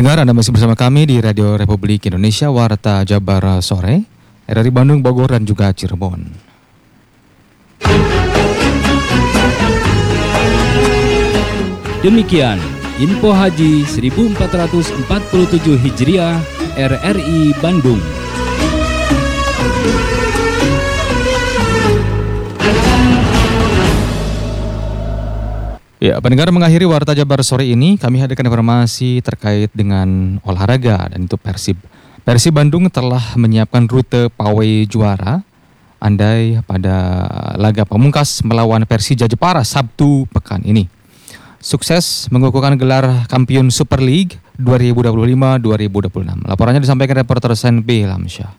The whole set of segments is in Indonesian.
Pendengar, Anda masih bersama kami di Radio Republik Indonesia, Warta Jabar Sore, RRI Bandung, Bogor, dan juga Cirebon. Demikian info Haji 1447 Hijriah RRI Bandung. Ya, pendengar, mengakhiri Warta Jabar sore ini, kami hadirkan informasi terkait dengan olahraga, dan itu Persib. Persib Bandung telah menyiapkan rute pawai juara andai pada laga pamungkas melawan Persija Jepara Sabtu pekan ini. Sukses mengukuhkan gelar Kampiun Super League 2025-2026. Laporannya disampaikan reporter SNB Lamsyah.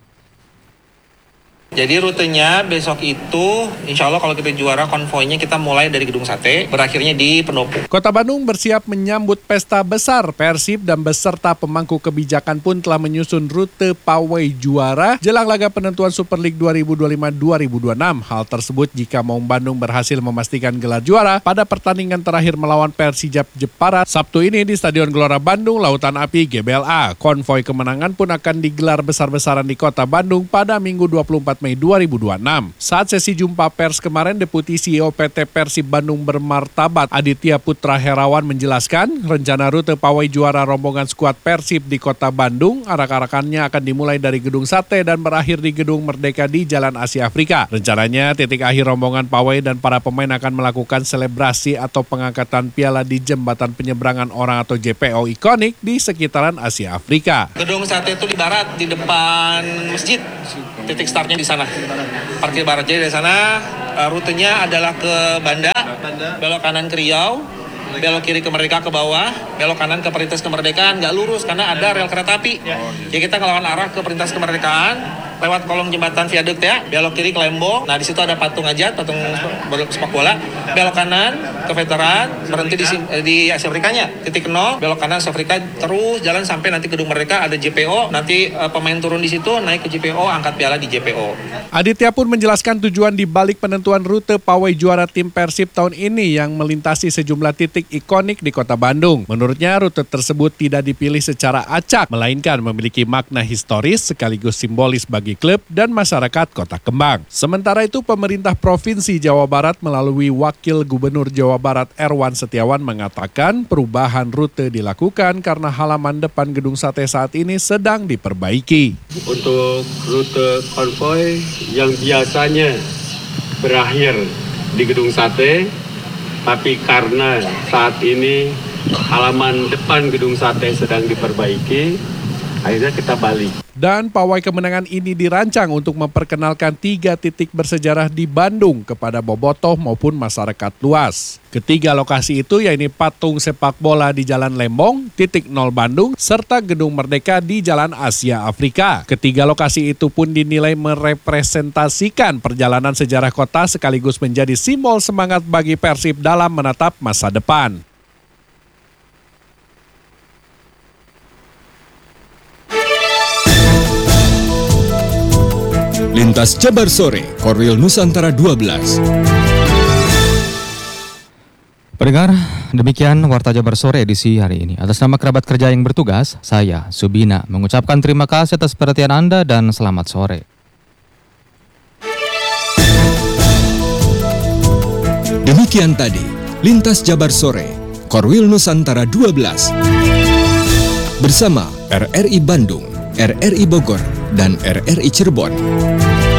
Jadi rutenya besok itu insya Allah kalau kita juara konvoynya kita mulai dari Gedung Sate, berakhirnya di Pendopo. Kota Bandung bersiap menyambut pesta besar. Persib dan beserta pemangku kebijakan pun telah menyusun rute pawai juara jelang laga penentuan Super League 2025-2026. Hal tersebut jika Maung Bandung berhasil memastikan gelar juara pada pertandingan terakhir melawan Persija Jepara Sabtu ini di Stadion Gelora Bandung Lautan Api GBLA. Konvoi kemenangan pun akan digelar besar-besaran di Kota Bandung pada Minggu 24 Mei 2026. Saat sesi jumpa pers kemarin, Deputi CEO PT Persib Bandung Bermartabat Aditya Putra Herawan menjelaskan rencana rute pawai juara rombongan skuad Persib di Kota Bandung arak-arakannya akan dimulai dari Gedung Sate dan berakhir di Gedung Merdeka di Jalan Asia Afrika. Rencananya titik akhir rombongan pawai dan para pemain akan melakukan selebrasi atau pengangkatan piala di Jembatan Penyeberangan Orang atau JPO ikonik di sekitaran Asia Afrika. Gedung Sate itu di barat, di depan masjid. Titik startnya di sana. Parkir barat, jadi dari sana rutenya adalah ke Banda, belok kanan ke Riau, belok kiri ke Merdeka ke bawah, belok kanan ke Perintis Kemerdekaan, nggak lurus karena ada rel kereta api. Jadi kita ngelawan arah ke Perintis Kemerdekaan, lewat kolong jembatan viaduk ya, belok kiri ke Lembong. Nah di situ ada patung Ajat, patung sepak bola. Belok kanan ke Veteran, berhenti di Asia Afrikanya, titik 0, belok kanan Asia Afrika, terus jalan sampai nanti Gedung Merdeka ada JPO. Nanti pemain turun di situ, naik ke JPO, angkat piala di JPO. Aditya pun menjelaskan tujuan di balik penentuan rute pawai juara tim Persib tahun ini yang melintasi sejumlah titik ikonik di Kota Bandung. Menurutnya rute tersebut tidak dipilih secara acak, melainkan memiliki makna historis sekaligus simbolis bagi klub dan masyarakat Kota Kembang. Sementara itu, pemerintah Provinsi Jawa Barat melalui Wakil Gubernur Jawa Barat Erwan Setiawan mengatakan perubahan rute dilakukan karena halaman depan Gedung Sate saat ini sedang diperbaiki. Untuk rute konvoi yang biasanya berakhir di Gedung Sate, tapi karena saat ini halaman depan Gedung Sate sedang diperbaiki, akhirnya kita balik. Dan pawai kemenangan ini dirancang untuk memperkenalkan 3 titik bersejarah di Bandung kepada bobotoh maupun masyarakat luas. Ketiga lokasi itu yaitu patung sepak bola di Jalan Lembong, titik 0 Bandung, serta Gedung Merdeka di Jalan Asia Afrika. Ketiga lokasi itu pun dinilai merepresentasikan perjalanan sejarah kota sekaligus menjadi simbol semangat bagi Persib dalam menatap masa depan. Lintas Jabar Sore, Korwil Nusantara 12. Pendengar, demikian Warta Jabar Sore edisi hari ini. Atas nama kerabat kerja yang bertugas, saya, Subina, mengucapkan terima kasih atas perhatian Anda dan selamat sore. Demikian tadi, Lintas Jabar Sore, Korwil Nusantara 12. Bersama RRI Bandung, RRI Bogor, dan RRI Cirebon.